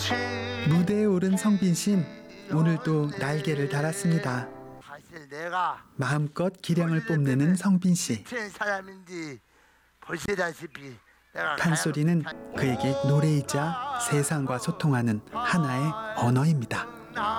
무대에 오른 성빈 씨는 오늘도 날개를 달았습니다. 사실 내가 마음껏 기량을 뽐내는 성빈 씨. 어떤 사람인지 보시다시피 내가 판소리는 그에게 노래이자 세상과 소통하는 하나의 언어입니다.